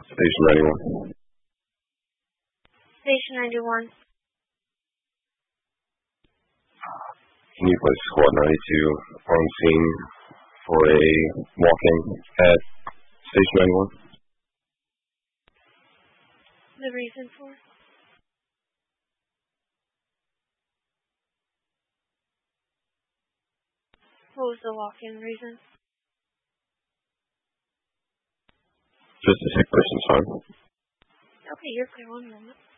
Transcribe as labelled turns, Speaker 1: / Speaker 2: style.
Speaker 1: Station 91.
Speaker 2: Station 91.
Speaker 1: Can you place Squad 92 on scene for a walk-in at Station 91?
Speaker 2: The reason for? What was the walk-in reason?
Speaker 1: Just a sick person's home.
Speaker 2: Okay, you're clear. 1 moment.